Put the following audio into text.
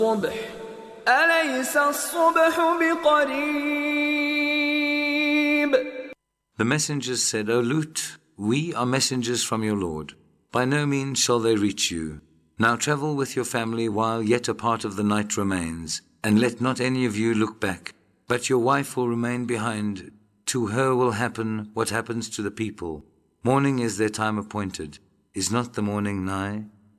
الصبح أليس الصبح بقريب. The messengers said, O Lut, we are messengers from your Lord. By no means shall they reach you. Now travel with your family while yet a part of the night remains, and let not any of you look back. But your wife will remain behind. To her will happen what happens to the people. Morning is their time appointed. Is not the morning nigh?